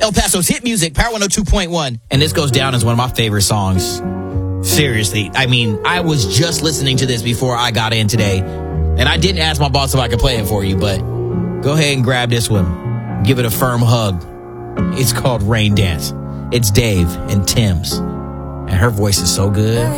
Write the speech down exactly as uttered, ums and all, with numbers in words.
El Paso's hit music, Power one oh two point one. And this goes down as one of my favorite songs. Seriously. I mean, I was just listening to this before I got in today. And I didn't ask my boss if I could play it for you, but go ahead and grab this one. Give it a firm hug. It's called Rain Dance. It's Dave and Tim's. And her voice is so good.